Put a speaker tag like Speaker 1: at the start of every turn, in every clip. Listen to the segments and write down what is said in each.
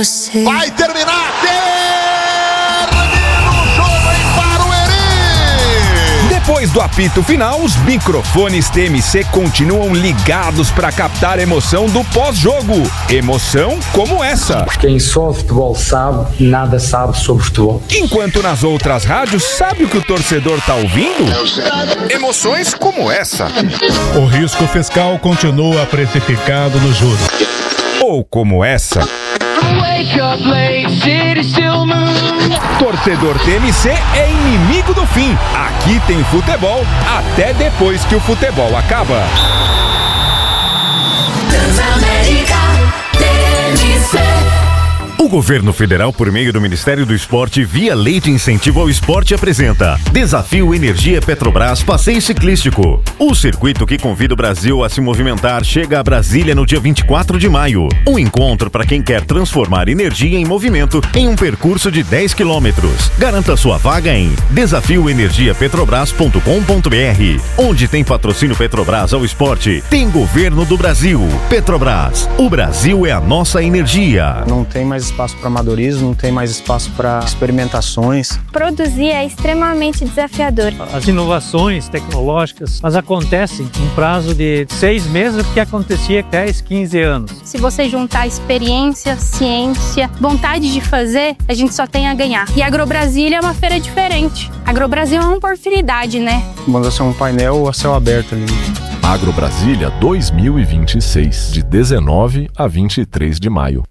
Speaker 1: você.
Speaker 2: Vai terminar! Termina o jogo em Barueri!
Speaker 3: Depois do apito final, os microfones TMC continuam ligados para captar a emoção do pós-jogo. Emoção como essa.
Speaker 4: Quem só futebol sabe, nada sabe sobre futebol.
Speaker 3: Enquanto nas outras rádios, sabe o que o torcedor tá ouvindo? Emoções como essa.
Speaker 5: O risco fiscal continua precificado nos juros.
Speaker 3: Ou como essa. Torcedor TMC é inimigo do fim. Aqui tem futebol até depois que o futebol acaba.
Speaker 1: Transamérica TMC.
Speaker 6: O governo federal, por meio do Ministério do Esporte, via Lei de Incentivo ao Esporte, apresenta Desafio Energia Petrobras Passeio Ciclístico. O circuito que convida o Brasil a se movimentar chega a Brasília no dia 24 de maio. Um encontro para quem quer transformar energia em movimento em um percurso de 10 quilômetros. Garanta sua vaga em desafioenergiapetrobras.com.br. Onde tem patrocínio Petrobras ao esporte, tem governo do Brasil. Petrobras. O Brasil é a nossa energia.
Speaker 7: Não tem mais espaço para amadorismo, não tem mais espaço para experimentações.
Speaker 8: Produzir é extremamente desafiador.
Speaker 9: As inovações tecnológicas, elas acontecem em prazo de 6 meses, o que acontecia 10, 15 anos.
Speaker 8: Se você juntar experiência, ciência, vontade de fazer, a gente só tem a ganhar. E a AgroBrasília é uma feira diferente. A AgroBrasil é uma oportunidade, né?
Speaker 7: Manda ser um painel a céu aberto ali.
Speaker 10: AgroBrasília 2026, de 19 a 23 de maio.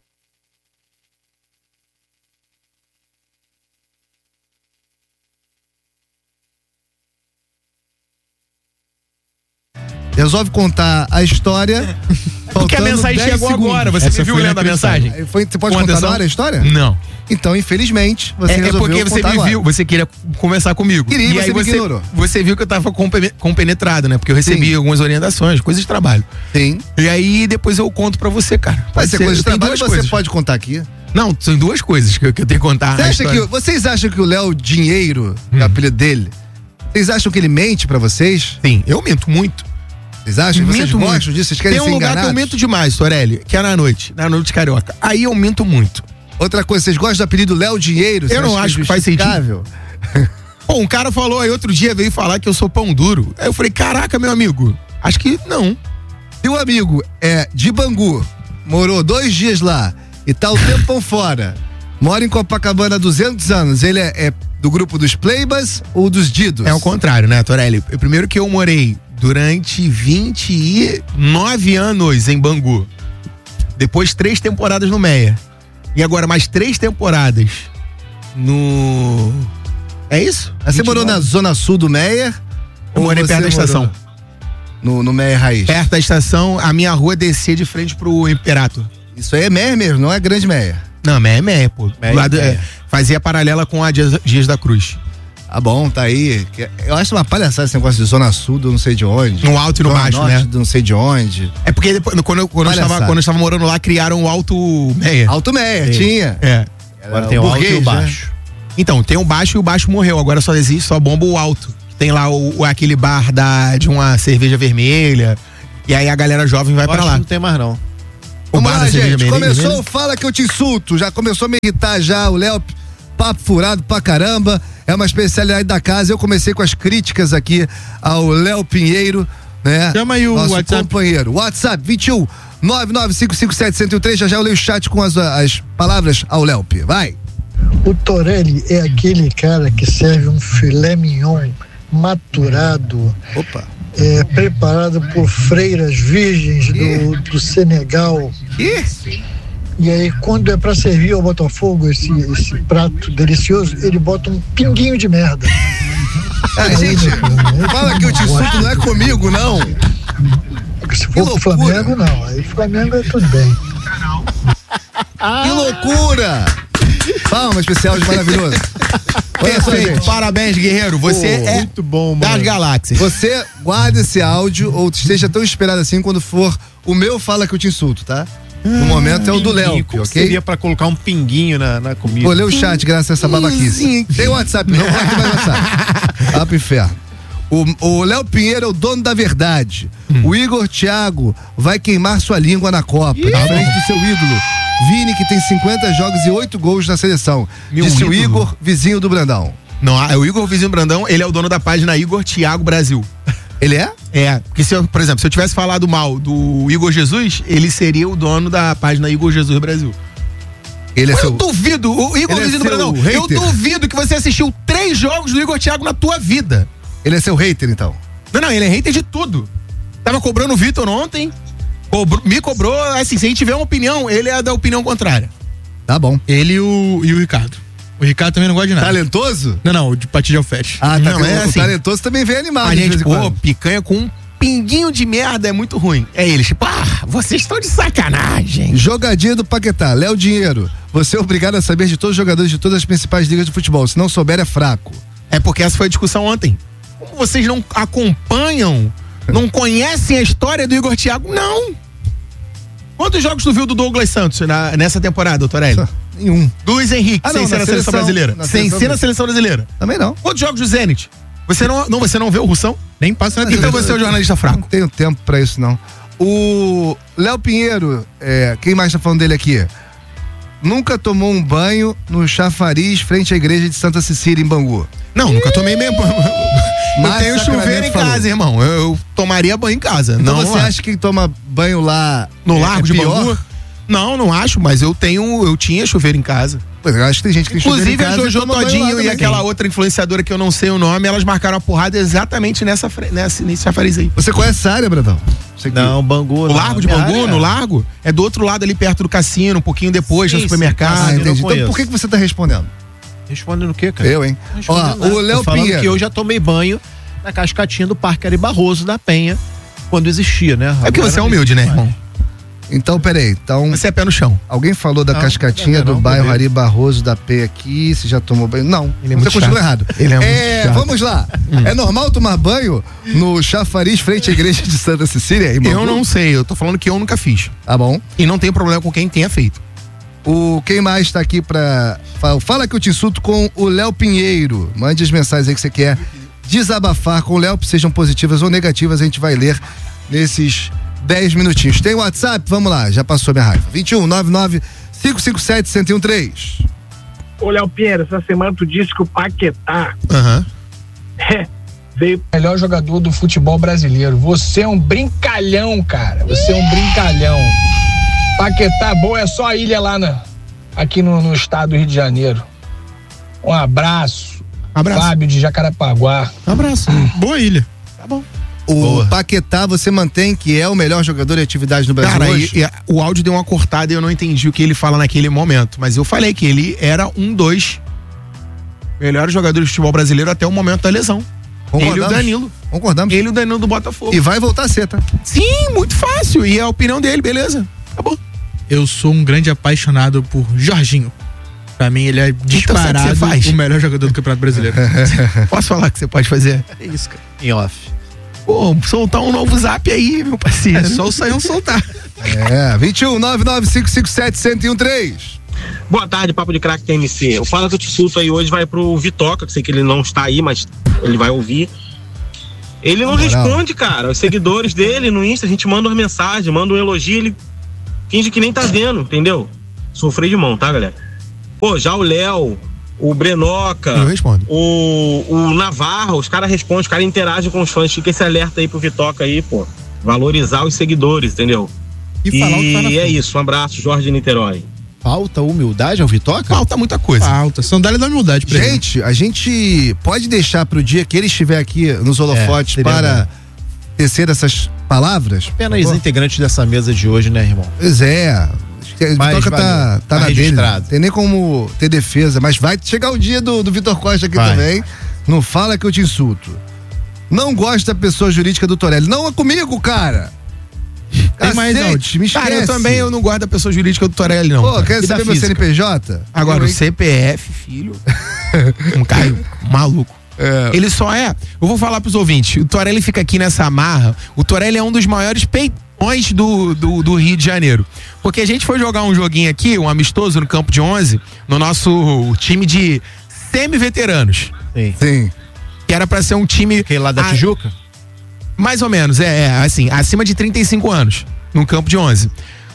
Speaker 11: Resolve contar a história.
Speaker 12: Porque a mensagem chegou agora. Você me viu lendo a mensagem?
Speaker 11: Você pode contar agora a história?
Speaker 12: Não.
Speaker 11: Então, infelizmente, você resolveu
Speaker 12: porque você
Speaker 11: contar
Speaker 12: me
Speaker 11: agora.
Speaker 12: viu, você queria conversar comigo.
Speaker 11: Queria,
Speaker 12: e aí
Speaker 11: você me ignorou.
Speaker 12: Você viu que eu tava compenetrado, né? Porque eu recebi algumas orientações, coisas de trabalho.
Speaker 11: Sim.
Speaker 12: E aí depois eu conto pra você, cara.
Speaker 11: Pode ser coisa de trabalho, você pode contar aqui.
Speaker 12: Não, são duas coisas que eu tenho que contar.
Speaker 11: Vocês acham que o Léo Dinheiro, é o apelido dele, vocês acham que ele mente pra vocês?
Speaker 12: Sim, eu minto muito.
Speaker 11: Vocês acham? Vocês gostam disso? Vocês querem ser enganados? Tem um lugar que
Speaker 12: eu minto demais, Torelli, que é na noite carioca. Aí eu minto muito.
Speaker 11: Outra coisa, vocês gostam do apelido Léo Dinheiro?
Speaker 12: Eu não acho que faz sentido. Pô, um cara falou aí outro dia, veio falar que eu sou pão duro. Aí eu falei, caraca, meu amigo, acho que não.
Speaker 11: Se o amigo é de Bangu, morou 2 dias lá e tá o tempão fora, mora em Copacabana há 200 anos, ele é do grupo dos Playbas ou dos Didos?
Speaker 12: É o contrário, né, Torelli? Primeiro que eu morei durante 29 anos em Bangu. Depois 3 temporadas no Meia. E agora mais 3 temporadas no... É isso?
Speaker 11: Você morou na zona sul do Meia?
Speaker 12: Eu morei perto da estação.
Speaker 11: No Meia Raiz?
Speaker 12: Perto da estação, a minha rua descia de frente pro Imperato.
Speaker 11: Isso aí é Meia mesmo, não é Grande Meia?
Speaker 12: Não, Meia é Meia, pô. Fazia paralela com a Dias da Cruz.
Speaker 11: Ah, bom, tá aí. Eu acho uma palhaçada esse negócio de Zona Sul do não sei de onde.
Speaker 12: No alto e no baixo,
Speaker 11: norte,
Speaker 12: né?
Speaker 11: Do não sei de onde.
Speaker 12: É porque depois, quando eu estava morando lá, criaram o Alto Meia.
Speaker 11: Alto Meia, tinha.
Speaker 12: É.
Speaker 11: Agora tem o alto e o baixo.
Speaker 12: Né? Então, tem o baixo e o baixo morreu. Agora só existe, só bomba o alto. Tem lá aquele bar de uma cerveja vermelha. E aí a galera jovem vai pra lá.
Speaker 13: Não tem mais não.
Speaker 11: Vamos lá, gente. Começou o Fala Que Eu Te Insulto. Já começou a me irritar já. O Léo, papo furado pra caramba. É uma especialidade da casa. Eu comecei com as críticas aqui ao Léo Pinheiro, né?
Speaker 13: Chama aí o
Speaker 11: nosso
Speaker 13: WhatsApp.
Speaker 11: Companheiro. WhatsApp 21 995571003. Já eu leio o chat com as palavras ao Léo P. Vai.
Speaker 14: O Torelli é aquele cara que serve um filé mignon maturado.
Speaker 11: Opa.
Speaker 14: Preparado por freiras virgens do Senegal. E aí, quando é pra servir ao Botafogo esse prato delicioso, ele bota um pinguinho de merda.
Speaker 11: Gente, fala que eu te insulto, não é comigo, não.
Speaker 14: Se for pro Flamengo, não. Aí Flamengo é tudo bem.
Speaker 11: Que loucura! Palma especial de maravilhoso.
Speaker 12: Olha só, gente. Parabéns, guerreiro. Você é muito bom, das galáxias.
Speaker 11: Você guarda esse áudio ou esteja tão esperado assim quando for o meu Fala Que Eu Te Insulto, tá? No momento é o do Léo, ok?
Speaker 13: Seria pra colocar um pinguinho na comida.
Speaker 11: Vou ler o chat graças a essa babaquice. Tem WhatsApp, não vai mais WhatsApp. Vai pro inferno. O Léo Pinheiro é o dono da verdade. O Igor Thiago vai queimar sua língua na Copa, na frente do seu ídolo. Vini, que tem 50 jogos e 8 gols na seleção.
Speaker 12: Meu
Speaker 11: Disse o
Speaker 12: ídolo.
Speaker 11: Igor, vizinho do Brandão.
Speaker 12: Não, o Igor Vizinho Brandão, ele é o dono da página Igor Thiago Brasil.
Speaker 11: Ele é?
Speaker 12: É, porque por exemplo, se eu tivesse falado mal do Igor Jesus, ele seria o dono da página Igor Jesus Brasil.
Speaker 11: Ele é
Speaker 12: eu duvido, o Igor Vizinho do Brandão, eu duvido que você assistiu 3 jogos do Igor Thiago na tua vida.
Speaker 11: Ele é seu hater, então?
Speaker 12: Não, ele é hater de tudo. Tava cobrando o Vitor ontem, me cobrou, assim, se a gente tiver uma opinião, ele é da opinião contrária.
Speaker 11: Tá bom.
Speaker 13: Ele e o Ricardo. O Ricardo também não gosta de nada.
Speaker 11: Talentoso?
Speaker 13: Não, de Patrícia Alfete.
Speaker 11: Ah, tá.
Speaker 12: Não, é assim,
Speaker 11: o talentoso também vem animado.
Speaker 12: A gente, picanha com um pinguinho de merda é muito ruim. É eles, tipo, vocês estão de sacanagem.
Speaker 11: Jogadinha do Paquetá, Léo Dinheiro. Você é obrigado a saber de todos os jogadores de todas as principais ligas de futebol. Se não souber, é fraco.
Speaker 12: É porque essa foi a discussão ontem. Como vocês não acompanham, não conhecem a história do Igor Thiago? Não. Quantos jogos tu viu do Douglas Santos nessa temporada, doutor Hélio?
Speaker 11: Nenhum.
Speaker 12: Do Luiz Henrique, sem ser na seleção brasileira. Sem ser na seleção brasileira.
Speaker 11: Também não.
Speaker 12: Quantos jogos do Zenit? Você não vê o Russão?
Speaker 13: Nem passa na TV.
Speaker 12: Então você é um jornalista fraco.
Speaker 11: Não tenho tempo pra isso, não. O Léo Pinheiro, quem mais tá falando dele aqui? Nunca tomou um banho no chafariz frente à igreja de Santa Cecília, em Bangu.
Speaker 12: Não, nunca tomei mesmo. Eu tenho chuveiro em casa, irmão. Eu tomaria banho em casa.
Speaker 11: Então
Speaker 12: não
Speaker 11: você acha que quem toma banho lá
Speaker 12: no Largo de
Speaker 11: pior?
Speaker 12: Bangu? Não acho, mas eu tinha chuveiro em casa.
Speaker 11: Pois eu acho que tem gente que tem chuveiro em casa.
Speaker 12: Inclusive a Jojo Todinho e aquela outra influenciadora que eu não sei o nome, elas marcaram a porrada exatamente nesse chafariz aí.
Speaker 11: Você conhece essa área, Brandão?
Speaker 13: Não, Bangu.
Speaker 12: O Largo de Bangu, no Largo, é do outro lado ali perto do cassino, um pouquinho depois, no supermercado.
Speaker 11: Ah, entendi. Então por que você tá respondendo?
Speaker 13: Respondendo o quê, cara?
Speaker 11: Eu, hein? Ó, o Léo Pinheiro.
Speaker 13: Que eu já tomei banho na cascatinha do Parque Ari Barroso, da Penha, quando existia, né?
Speaker 12: É porque você é humilde, né, irmão?
Speaker 11: Então, peraí.
Speaker 12: Você é pé no chão.
Speaker 11: Alguém falou da cascatinha do bairro Ari Barroso da Penha aqui, você já tomou banho? Não, você continua errado.
Speaker 12: Ele é muito chato.
Speaker 11: Vamos lá. É normal tomar banho no chafariz frente à igreja de Santa Cecília?
Speaker 12: Eu não sei, eu tô falando que eu nunca fiz.
Speaker 11: Tá bom.
Speaker 12: E não tenho problema com quem tenha feito.
Speaker 11: Quem mais tá aqui pra... Fala que eu te insulto com o Léo Pinheiro. Mande as mensagens aí que você quer desabafar com o Léo, sejam positivas ou negativas, a gente vai ler nesses 10 minutinhos. Tem WhatsApp? Vamos lá, já passou minha raiva. 2199-557-1013.
Speaker 15: Ô, Léo Pinheiro, essa semana tu disse que o Paquetá veio o melhor jogador do futebol brasileiro. Você é um brincalhão, cara. Você é um brincalhão. Paquetá bom é só a ilha lá aqui no estado do Rio de Janeiro. Um abraço. Fábio de Jacarepaguá.
Speaker 12: Abraço. Boa ilha. Tá bom.
Speaker 11: O Paquetá, você mantém que é o melhor jogador de atividade no Brasil hoje?
Speaker 12: O áudio deu uma cortada e eu não entendi o que ele fala naquele momento. Mas eu falei que ele era dos melhores jogadores de futebol brasileiro até o momento da lesão. Ele e o Danilo.
Speaker 11: Concordamos.
Speaker 12: Ele e o Danilo do Botafogo.
Speaker 11: E vai voltar a ser, tá?
Speaker 12: Sim, muito fácil. E é a opinião dele, beleza. Acabou.
Speaker 13: Eu sou um grande apaixonado por Jorginho. Pra mim, ele é disparado o melhor jogador do Campeonato Brasileiro.
Speaker 12: Posso falar o que você pode fazer?
Speaker 13: É isso, cara. Em off.
Speaker 12: Pô, soltar um novo zap aí, meu parceiro.
Speaker 13: É só o Saião soltar.
Speaker 11: 2199-557-1013.
Speaker 15: Boa tarde, Papo de Craque TNC. O Fala que eu te insulto aí hoje vai pro Vitoca, que sei que ele não está aí, mas ele vai ouvir. Ele não responde, cara. Os seguidores dele no Insta, a gente manda uma mensagem, manda um elogio, ele finge que nem tá vendo, entendeu? Sofri de mão, tá, galera? Pô, já o Léo, o Brenoca, o Navarro, os caras respondem, os caras interagem com os fãs. Fica esse alerta aí pro Vitoca aí, pô. Valorizar os seguidores, entendeu? E é isso, um abraço, Jorge de Niterói.
Speaker 13: Falta humildade ao Vitoca?
Speaker 12: Falta muita coisa.
Speaker 13: Falta, sandália da humildade pra ele.
Speaker 11: Gente, a gente pode deixar pro dia que ele estiver aqui nos holofotes para tecer essas palavras?
Speaker 13: Apenas integrantes dessa mesa de hoje, né, irmão?
Speaker 11: Pois é. O Vitoca tá na dele. Tem nem como ter defesa, mas vai chegar o dia do Vitor Costa aqui também. Não fala que eu te insulto. Não gosto da pessoa jurídica do Torelli. Não é comigo, cara.
Speaker 12: Tem mais não.
Speaker 11: Me esquece.
Speaker 12: Cara, eu não gosto da pessoa jurídica do Torelli, não.
Speaker 11: Pô, quer saber meu CNPJ?
Speaker 12: Agora, o CPF, filho. Um Caio maluco. Ele só é. Eu vou falar pros ouvintes. O Torelli fica aqui nessa amarra. O Torelli é um dos maiores peitões do Rio de Janeiro. Porque a gente foi jogar um joguinho aqui, um amistoso no campo de 11, no nosso time de semi-veteranos.
Speaker 11: Sim.
Speaker 12: Que era pra ser um time.
Speaker 13: Que lá da Tijuca?
Speaker 12: Mais ou menos, assim, acima de 35 anos, no campo de 11.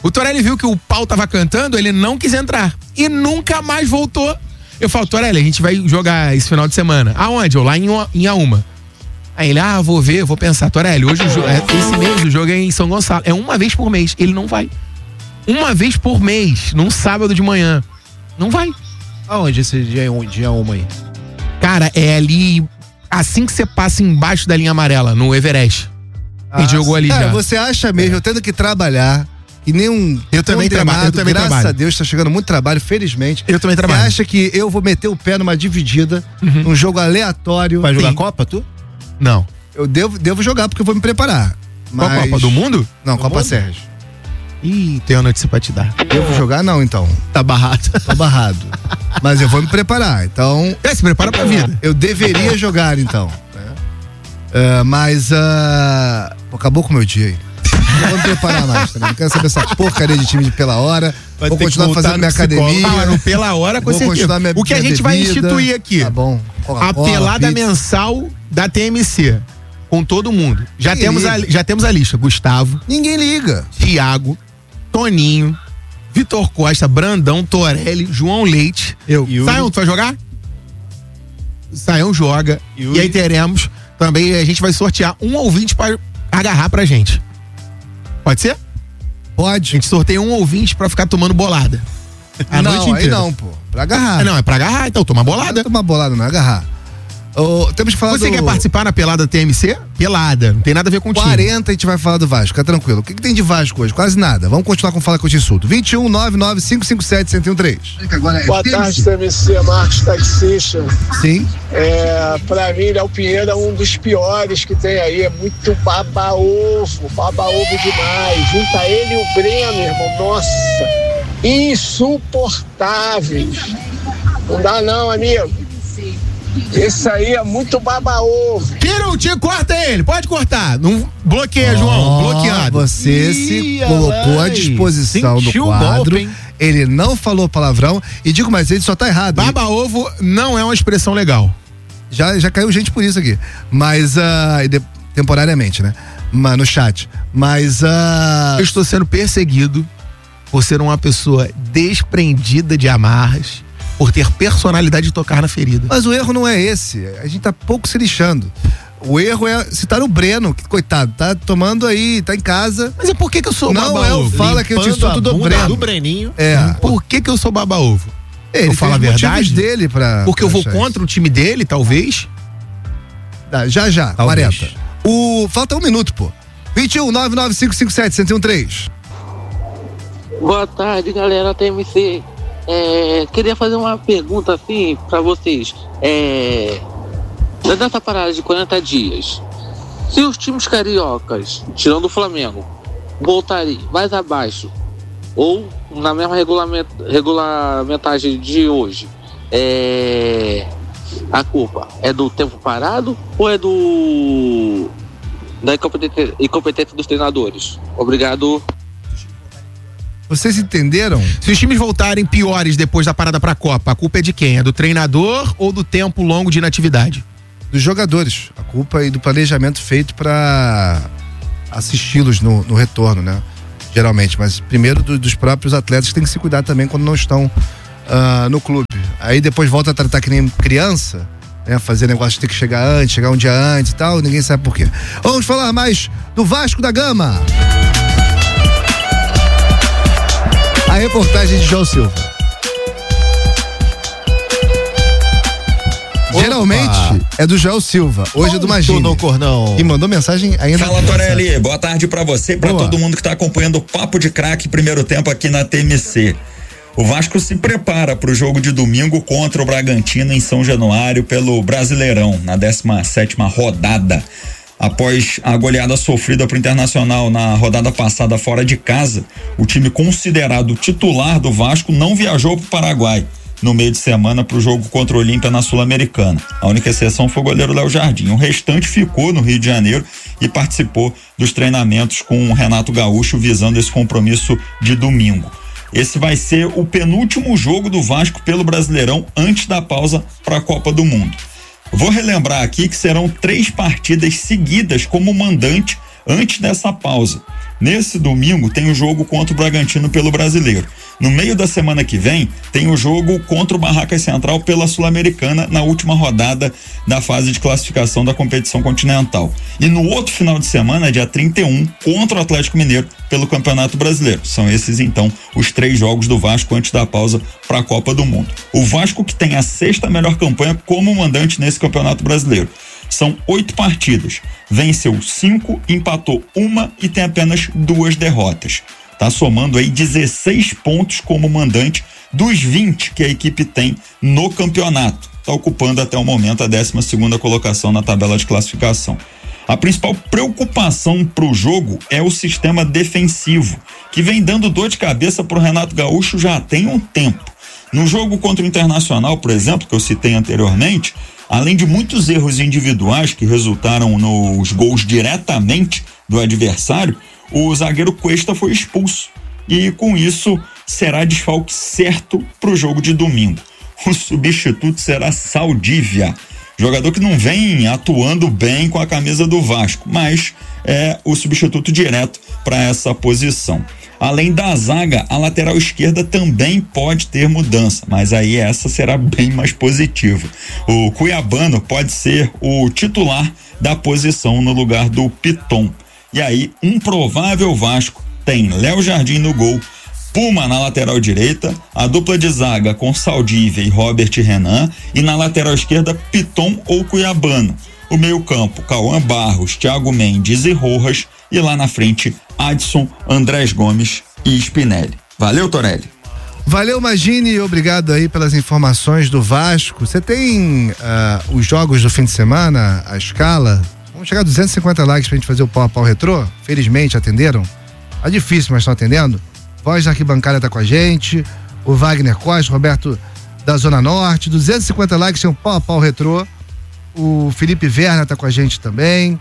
Speaker 12: O Torelli viu que o pau tava cantando, ele não quis entrar. E nunca mais voltou. Eu falo, Torelli, a gente vai jogar esse final de semana. Aonde? Eu lá em Auma. Aí ele, vou ver, vou pensar. Torelli, hoje esse mês o jogo é em São Gonçalo. É uma vez por mês. Ele não vai. Uma vez por mês, num sábado de manhã. Não vai.
Speaker 11: Aonde esse dia Auma aí?
Speaker 12: Cara, é ali, assim que você passa embaixo da linha amarela, no Everest. A gente jogou ali já.
Speaker 11: Você acha mesmo, eu tendo que trabalhar, e nem um...
Speaker 12: Eu também trabalho.
Speaker 11: Graças a Deus, tá chegando muito trabalho, felizmente.
Speaker 12: Eu também trabalho.
Speaker 11: Você acha que eu vou meter o pé numa dividida, num jogo aleatório?
Speaker 12: Vai jogar Copa, tu? Não.
Speaker 11: Eu devo jogar, porque eu vou me preparar.
Speaker 12: Qual Copa? Do Mundo?
Speaker 11: Não, Copa Sérgio.
Speaker 12: Ih, tem uma notícia pra te dar.
Speaker 11: Devo jogar? Não, então.
Speaker 12: Tá barrado.
Speaker 11: Tá barrado. Mas eu vou me preparar, então...
Speaker 12: Se prepara pra vida.
Speaker 11: Eu deveria jogar, então. Mas acabou com o meu dia aí. Não vou me preparar mais também. Não quero saber essa porcaria de time de pela hora. Vou continuar fazendo minha academia.
Speaker 12: No pela hora, com certeza. O que a gente vai instituir aqui?
Speaker 11: Tá bom.
Speaker 12: A pelada mensal da TMC. Com todo mundo. Já temos a lista. Gustavo.
Speaker 11: Ninguém liga.
Speaker 12: Thiago. Toninho. Vitor Costa. Brandão. Torelli. João Leite. Saião, tu vai jogar? Saião joga. Yuri. E aí teremos também, a gente vai sortear um ouvinte para agarrar pra gente. Pode ser?
Speaker 11: Pode.
Speaker 12: A gente sorteia um ouvinte pra ficar tomando bolada.
Speaker 11: A noite inteira. Aí não, pô. Pra agarrar.
Speaker 12: Não, é pra agarrar, então toma bolada.
Speaker 11: Não tomar bolada, não é agarrar. Temos que falar
Speaker 12: Você quer participar na pelada TMC? Pelada, não tem nada a ver com o time.
Speaker 11: 40 a gente vai falar do Vasco, fica tranquilo. O que tem de Vasco hoje? Quase nada. Vamos continuar com Fala que eu te insulto. 21 99 557 1013.
Speaker 16: Boa tarde, TMC, Marcos Taxista.
Speaker 11: Sim.
Speaker 16: Pra mim, Léo Pinheiro é um dos piores que tem aí. É muito baba-ovo demais. Junta ele e o Breno, irmão. Nossa, insuportáveis. Não dá não, amigo. Esse aí é muito baba-ovo.
Speaker 12: Tira o tio, corta ele, pode cortar. Não bloqueia, João, bloqueado.
Speaker 11: Você se colocou à disposição do quadro. Ele não falou palavrão. E digo mais, ele só tá errado.
Speaker 12: Baba-ovo não é uma expressão legal.
Speaker 11: Já caiu gente por isso aqui. Mas, temporariamente, né? No chat. Mas,
Speaker 12: eu estou sendo perseguido por ser uma pessoa desprendida de amarras, por ter personalidade de tocar na ferida.
Speaker 11: Mas o erro não é esse. A gente tá pouco se lixando. O erro é citar o Breno, que coitado, tá tomando aí, tá em casa.
Speaker 12: Mas é por que eu sou
Speaker 11: baba-ovo? Não é o Fala que eu te insulto do Breno.
Speaker 12: Do Breninho.
Speaker 11: Por
Speaker 12: que eu sou baba-ovo?
Speaker 11: Ele fala a verdade
Speaker 12: dele
Speaker 11: pra...
Speaker 12: Porque eu vou contra o time dele, talvez?
Speaker 11: Já, 40. Falta 1 minuto, pô. 21 99557 1013.
Speaker 17: Boa tarde, galera TMC. Queria fazer uma pergunta assim pra vocês. Dessa parada de 40 dias, se os times cariocas, tirando o Flamengo, voltarem mais abaixo ou na mesma regulamentagem de hoje, a culpa é do tempo parado ou é da incompetência dos treinadores? Obrigado.
Speaker 11: Vocês entenderam?
Speaker 12: Se os times voltarem piores depois da parada pra Copa, a culpa é de quem? É do treinador ou do tempo longo de inatividade?
Speaker 11: Dos jogadores. A culpa é do planejamento feito pra assisti-los no retorno, né? Geralmente. Mas primeiro dos próprios atletas que tem que se cuidar também quando não estão no clube. Aí depois volta a tratar que nem criança, né? Fazer negócio de ter que chegar um dia antes e tal, ninguém sabe por quê. Vamos falar mais do Vasco da Gama. A reportagem de João Silva. Geralmente é do João Silva, hoje é do Magini. E mandou mensagem ainda.
Speaker 18: Fala, Torelli, boa tarde pra você e pra todo mundo que tá acompanhando o Papo de Craque, primeiro tempo aqui na TMC. O Vasco se prepara pro jogo de domingo contra o Bragantino em São Januário pelo Brasileirão, na 17ª rodada. Após a goleada sofrida pro Internacional na rodada passada fora de casa, o time considerado titular do Vasco não viajou pro Paraguai no meio de semana pro jogo contra o Olímpia na Sul-Americana. A única exceção foi o goleiro Léo Jardim. O restante ficou no Rio de Janeiro e participou dos treinamentos com o Renato Gaúcho visando esse compromisso de domingo. Esse vai ser o penúltimo jogo do Vasco pelo Brasileirão antes da pausa para a Copa do Mundo. Vou relembrar aqui que serão 3 partidas seguidas como mandante antes dessa pausa. Nesse domingo tem o jogo contra o Bragantino pelo Brasileiro. No meio da semana que vem tem o jogo contra o Barracas Central pela Sul-Americana na última rodada da fase de classificação da competição continental. E no outro final de semana, dia 31, contra o Atlético Mineiro pelo Campeonato Brasileiro. São esses então os 3 jogos do Vasco antes da pausa para a Copa do Mundo. O Vasco, que tem a 6ª melhor campanha como mandante nesse Campeonato Brasileiro. São 8 partidas, venceu 5, empatou 1 e tem apenas 2 derrotas. Tá somando aí 16 pontos como mandante dos 20 que a equipe tem no campeonato. Tá ocupando até o momento a 12ª colocação na tabela de classificação. A principal preocupação para o jogo é o sistema defensivo, que vem dando dor de cabeça para o Renato Gaúcho já tem um tempo. No jogo contra o Internacional, por exemplo, que eu citei anteriormente, além de muitos erros individuais que resultaram nos gols diretamente do adversário, o zagueiro Cuesta foi expulso e com isso será desfalque certo para o jogo de domingo. O substituto será Saldívia, jogador que não vem atuando bem com a camisa do Vasco, mas é o substituto direto para essa posição. Além da zaga, a lateral esquerda também pode ter mudança, mas aí essa será bem mais positiva. O Cuiabano pode ser o titular da posição no lugar do Piton. E aí, um provável Vasco tem Léo Jardim no gol, Puma na lateral direita, a dupla de zaga com Saldívia e Robert Renan, e na lateral esquerda, Piton ou Cuiabano. O meio-campo, Cauã Barros, Thiago Mendes e Rojas, e lá na frente, Adson, Andrés Gomes e Spinelli. Valeu, Torelli.
Speaker 11: Valeu, Magini, obrigado aí pelas informações do Vasco. Você tem os jogos do fim de semana, a escala? Vamos chegar a 250 likes pra gente fazer o pau a pau retrô? Felizmente atenderam. Tá difícil, mas estão atendendo. Voz da Arquibancada tá com a gente, o Wagner Costa, Roberto da Zona Norte, 250 likes, tem um pau a pau retrô. O Felipe Verna tá com a gente também.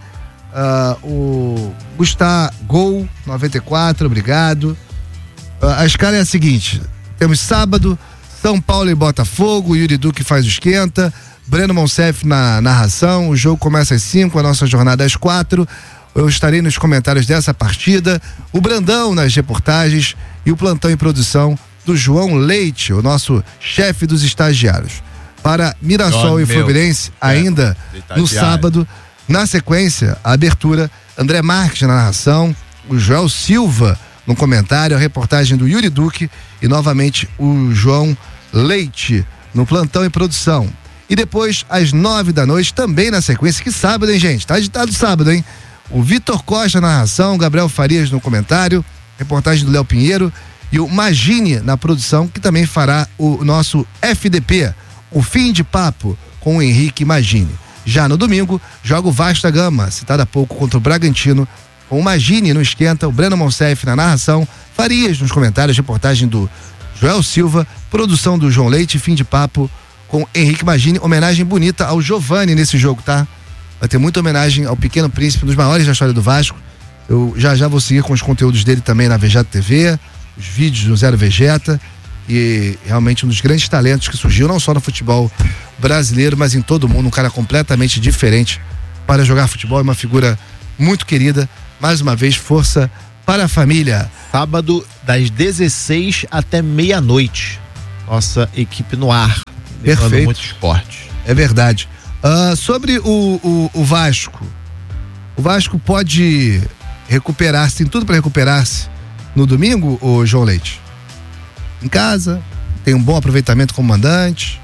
Speaker 11: O Gustavo Gol 94, obrigado. A escala é a seguinte: temos sábado, São Paulo e Botafogo, Yuri Duque faz o esquenta, Breno Monsef na narração, o jogo começa às 5, a nossa jornada às 4. Eu estarei nos comentários dessa partida, o Brandão nas reportagens e o plantão em produção do João Leite, o nosso chefe dos estagiários. Para Mirassol e Fluminense, ainda no sábado, na sequência, a abertura, André Marques na narração, o Joel Silva no comentário, a reportagem do Yuri Duque e novamente o João Leite no plantão e produção. E depois, às 9 da noite, também na sequência, que sábado, hein, gente? Tá agitado sábado, hein? O Vitor Costa na narração, Gabriel Farias no comentário, reportagem do Léo Pinheiro e o Magini na produção, que também fará o nosso FDP, o fim de papo com o Henrique Magini. Já no domingo, joga o Vasco da Gama, citado há pouco contra o Bragantino, com o Magini no esquenta, o Breno Monsef na narração, Farias nos comentários, reportagem do Joel Silva, produção do João Leite, fim de papo com Henrique Magini, homenagem bonita ao Giovani nesse jogo, tá? Vai ter muita homenagem ao Pequeno Príncipe, um dos maiores da história do Vasco. Eu já vou seguir com os conteúdos dele também na Vegeta TV, os vídeos do Zero Vegeta, e realmente um dos grandes talentos que surgiu não só no futebol brasileiro, mas em todo o mundo, um cara completamente diferente para jogar futebol, é uma figura muito querida. Mais uma vez, força para a família.
Speaker 19: Sábado, das 16 até meia-noite. Nossa equipe no ar.
Speaker 11: Perfeito.
Speaker 19: Muito esporte.
Speaker 11: É verdade. Sobre o Vasco. O Vasco pode recuperar-se, tem tudo para recuperar-se no domingo, ô João Leite? Em casa, tem um bom aproveitamento como mandante.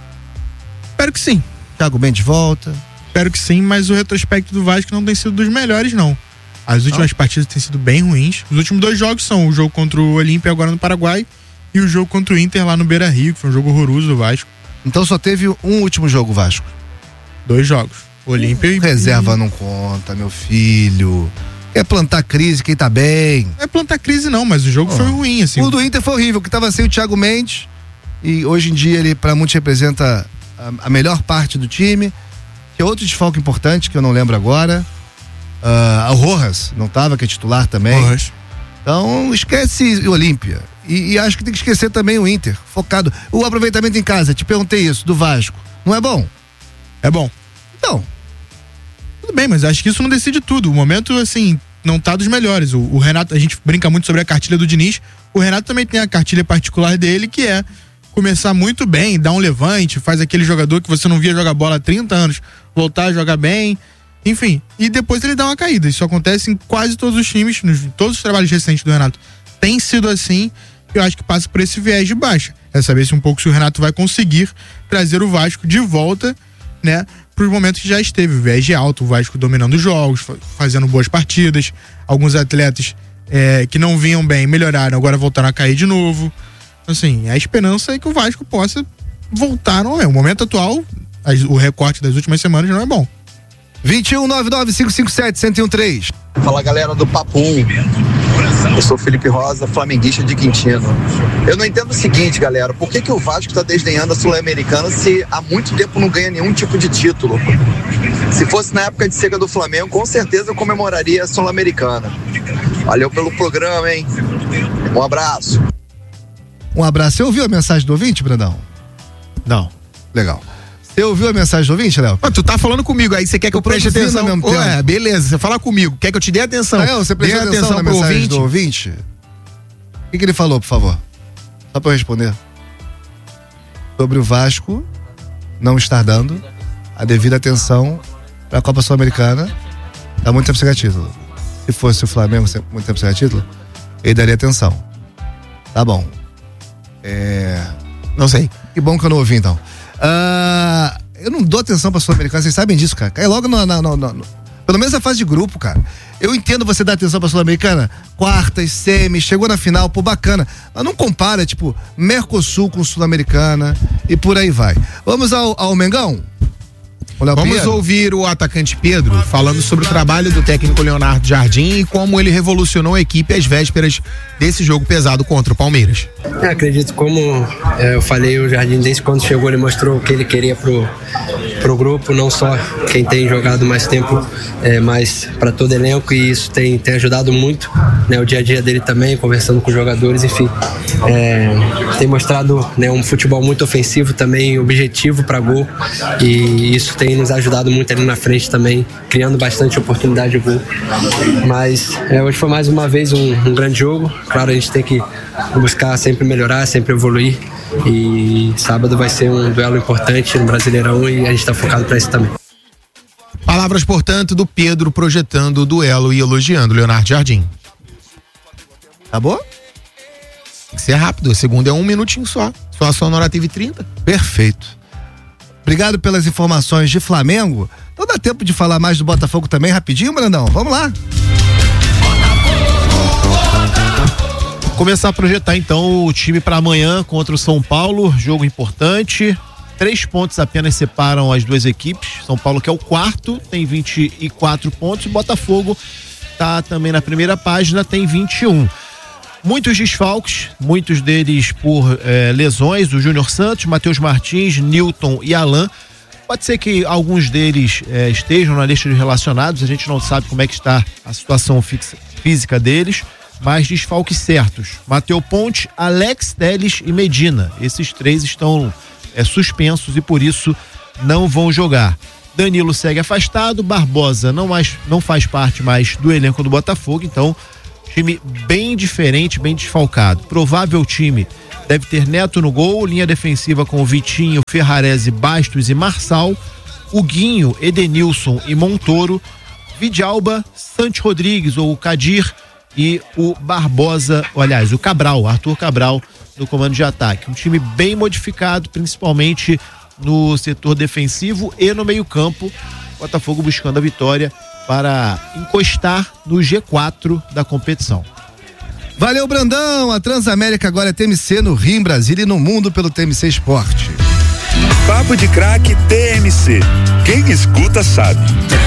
Speaker 13: Espero que sim.
Speaker 11: Thiago Mendes volta.
Speaker 13: Espero que sim, mas o retrospecto do Vasco não tem sido dos melhores, não. As últimas partidas têm sido bem ruins. Os últimos 2 jogos são o jogo contra o Olímpia agora no Paraguai e o jogo contra o Inter lá no Beira-Rio, que foi um jogo horroroso do Vasco.
Speaker 11: Então só teve um último jogo, Vasco?
Speaker 13: 2 jogos. Olímpia e...
Speaker 11: Reserva não conta, meu filho. É plantar crise quem tá bem.
Speaker 13: Não é plantar crise não, mas o jogo foi ruim, assim.
Speaker 11: O do Inter foi horrível, que tava sem o Thiago Mendes e hoje em dia ele pra muitos representa a melhor parte do time. Que é outro desfalque importante, que eu não lembro agora. O Rojas não tava, que é titular também.
Speaker 13: Rojas.
Speaker 11: Então esquece o Olímpia. E acho que tem que esquecer também o Inter, focado. O aproveitamento em casa, te perguntei isso, do Vasco. Não é bom?
Speaker 13: É bom.
Speaker 11: Então.
Speaker 13: Tudo bem, mas acho que isso não decide tudo. O momento, assim, não tá dos melhores. O Renato, a gente brinca muito sobre a cartilha do Diniz, o Renato também tem a cartilha particular dele, que é começar muito bem, dar um levante, faz aquele jogador que você não via jogar bola há 30 anos, voltar a jogar bem, enfim, e depois ele dá uma caída. Isso acontece em quase todos os times, todos os trabalhos recentes do Renato tem sido assim. Eu acho que passa por esse viés de baixa. É saber se o Renato vai conseguir trazer o Vasco de volta, né, para os momentos que já esteve. O viés de alto, o Vasco dominando os jogos, fazendo boas partidas. Alguns atletas que não vinham bem melhoraram, agora voltaram a cair de novo. Assim, a esperança é que o Vasco possa voltar, não é? O momento atual, o recorte das últimas semanas não é bom.
Speaker 11: 2199-557-1013.
Speaker 20: Fala, galera do Papo 1. Eu sou Felipe Rosa, flamenguista de Quintino. Eu não entendo o seguinte, galera, por que o Vasco está desdenhando a Sul-Americana se há muito tempo não ganha nenhum tipo de título? Se fosse na época de seca do Flamengo, com certeza eu comemoraria a Sul-Americana. Valeu pelo programa, hein? Um abraço.
Speaker 11: Um abraço. Você ouviu a mensagem do ouvinte, Brandão?
Speaker 19: Não.
Speaker 11: Legal. Você ouviu a mensagem do ouvinte, Léo?
Speaker 12: Tu tá falando comigo, aí você quer que eu preste atenção? Beleza, você fala comigo, quer que eu te dê atenção?
Speaker 11: Você prestou atenção na mensagem do ouvinte? O que ele falou, por favor? Só pra eu responder. Sobre o Vasco não estar dando a devida atenção pra Copa Sul-Americana. Há muito tempo sem ganhar título. Se fosse o Flamengo muito tempo sem ganhar título, ele daria atenção. Tá bom.
Speaker 12: Não sei.
Speaker 11: Que bom que eu não ouvi, então. Eu não dou atenção pra Sul-Americana, vocês sabem disso, cara. Cai logo pelo menos na fase de grupo, cara. Eu entendo você dar atenção pra Sul-Americana, quartas, semi, chegou na final, pô, bacana. Mas não compara, tipo, Mercosul com Sul-Americana e por aí vai. Vamos ao Mengão?
Speaker 12: Vamos ouvir o atacante Pedro falando sobre o trabalho do técnico Leonardo Jardim e como ele revolucionou a equipe às vésperas desse jogo pesado contra o Palmeiras.
Speaker 21: Acredito, como eu falei, o Jardim desde quando chegou ele mostrou o que ele queria pro grupo, não só quem tem jogado mais tempo, mas para todo elenco, e isso tem ajudado muito, né, o dia a dia dele também, conversando com os jogadores, enfim, tem mostrado, né, um futebol muito ofensivo também, objetivo para gol, e isso tem nos ajudado muito ali na frente também, criando bastante oportunidade de gol. Mas hoje foi mais uma vez um grande jogo. Claro, a gente tem que buscar sempre melhorar, sempre evoluir, e sábado vai ser um duelo importante no Brasileirão e a gente está focado para isso também.
Speaker 12: Palavras, portanto, do Pedro projetando o duelo e elogiando o Leonardo Jardim.
Speaker 11: Acabou?
Speaker 12: Tem que ser rápido, a segunda é 1 minutinho só a sonora teve 30.
Speaker 11: Perfeito. Obrigado pelas informações de Flamengo. Então dá tempo de falar mais do Botafogo também, rapidinho, Brandão? Vamos lá.
Speaker 19: Começar a projetar então o time para amanhã contra o São Paulo, jogo importante. 3 pontos apenas separam as duas equipes. São Paulo, que é o quarto, tem 24 pontos. O Botafogo tá também na primeira página, tem 21. Muitos desfalques, muitos deles por lesões. O Júnior Santos, Matheus Martins, Nilton e Alan. Pode ser que alguns deles estejam na lista de relacionados. A gente não sabe como é que está a situação física deles, mas desfalques certos: Matheus Ponte, Alex Telles e Medina. Esses 3 estão suspensos e por isso não vão jogar. Danilo segue afastado, Barbosa não faz parte mais do elenco do Botafogo, então time bem diferente, bem desfalcado. Provável time deve ter Neto no gol, linha defensiva com Vitinho, Ferrarese, Bastos e Marçal, Huguinho, Edenilson e Montoro, Vidalba, Santos Rodrigues ou o Kadir e o Barbosa, aliás, o Cabral, Arthur Cabral no comando de ataque. Um time bem modificado, principalmente no setor defensivo e no meio-campo. Botafogo buscando a vitória para encostar no G4 da competição.
Speaker 11: Valeu, Brandão. A Transamérica agora é TMC no Rio, em Brasília e no mundo pelo TMC Esporte.
Speaker 3: Papo de Craque TMC. Quem escuta sabe.